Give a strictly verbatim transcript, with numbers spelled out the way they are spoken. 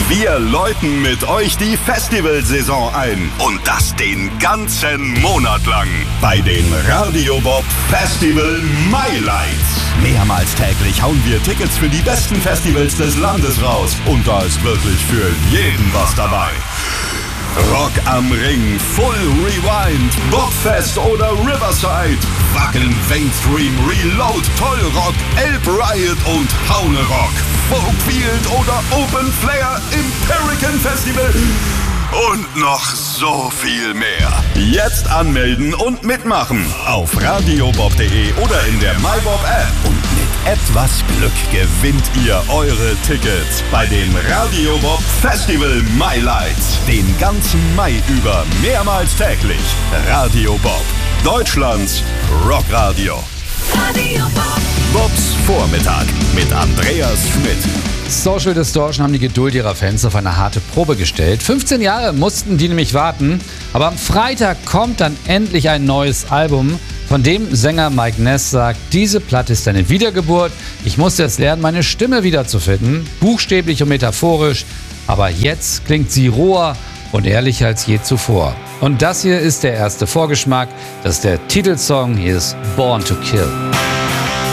Wir läuten mit euch die Festivalsaison ein. Und das den ganzen Monat lang. Bei den Radio Bob Festival Highlights. Mehrmals täglich hauen wir Tickets für die besten Festivals des Landes raus. Und da ist wirklich für jeden was dabei. Rock am Ring, Full Rewind, Bobfest oder Riverside, Wacken, Mainstream, Reload, Tollrock, Elb Riot und Haune Rock, Folkfield oder Open Flair im Pelican Festival und noch so viel mehr. Jetzt anmelden und mitmachen auf radiobob punkt de oder in der MyBob-App. Und mit etwas Glück gewinnt ihr eure Tickets bei den Radio Bob Festival Highlights. Den ganzen Mai über mehrmals täglich. Radio Bob, Deutschlands Rockradio. Radio Bob. Bobs Vormittag mit Andreas Schmidt. Social Distortion haben die Geduld ihrer Fans auf eine harte Probe gestellt. fünfzehn Jahre mussten die nämlich warten, aber am Freitag kommt dann endlich ein neues Album, von dem Sänger Mike Ness sagt, diese Platte ist eine Wiedergeburt. Ich musste jetzt lernen, meine Stimme wiederzufinden, buchstäblich und metaphorisch, aber jetzt klingt sie roher und ehrlicher als je zuvor. Und das hier ist der erste Vorgeschmack, das ist der Titelsong, hier ist Born to Kill.